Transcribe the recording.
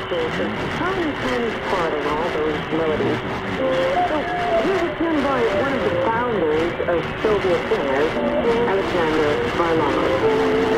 is a tiny, tiny part of all those melodies. So here's a tune by one of the founders of Soviet singers, Alexander Varlamov.